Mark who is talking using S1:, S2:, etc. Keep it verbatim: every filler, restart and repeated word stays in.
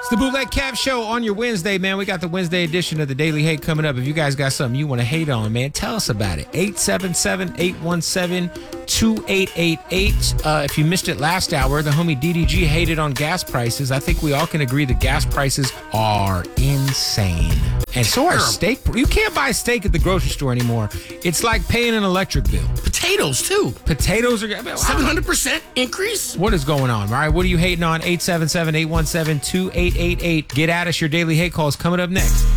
S1: It's the Bootleg Cap Show on your Wednesday, man. We got the Wednesday edition of the Daily Hate coming up. If you guys got something you want to hate on, man, tell us about it. eight seven seven, eight one seven, two eight eight eight. Uh, if you missed it last hour, the homie D D G hated on gas prices. I think we all can agree that gas prices are insane. And so are steak. You can't buy steak at the grocery store anymore. It's like paying an electric bill.
S2: Potatoes, too.
S1: Potatoes are...
S2: seven hundred percent increase?
S1: What is going on? All right, what are you hating on? eight seven seven, eight one seven, two eight eight eight. Get at us. Your Daily Hate Call is coming up next.